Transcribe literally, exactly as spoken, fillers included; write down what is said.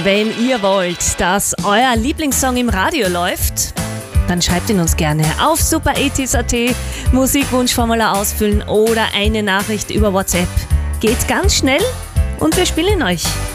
wenn ihr wollt, dass euer Lieblingssong im Radio läuft, dann schreibt ihn uns gerne auf super eighties punkt at, Musikwunschformular ausfüllen oder eine Nachricht über WhatsApp. Geht ganz schnell und wir spielen euch.